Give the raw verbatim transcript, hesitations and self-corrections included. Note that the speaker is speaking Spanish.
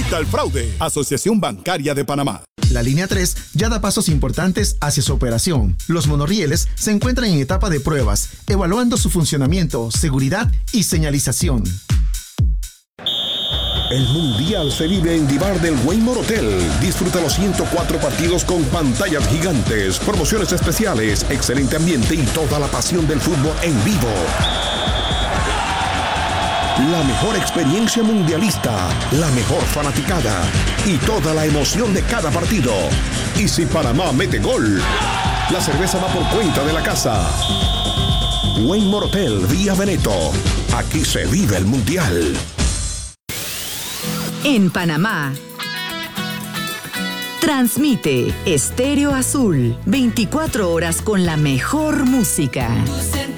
contra el fraude. Asociación Bancaria de Panamá. La línea tres ya da pasos importantes hacia su operación. Los monorrieles se encuentran en etapa de pruebas, evaluando su funcionamiento, seguridad y señalización. El Mundial se vive en Divar del Waymore Hotel. Disfruta los ciento cuatro partidos con pantallas gigantes, promociones especiales, excelente ambiente y toda la pasión del fútbol en vivo. La mejor experiencia mundialista, la mejor fanaticada y toda la emoción de cada partido. Y si Panamá mete gol, la cerveza va por cuenta de la casa. Waymore Hotel Vía Veneto. Aquí se vive el Mundial. En Panamá, transmite Estéreo Azul, veinticuatro horas con la mejor música.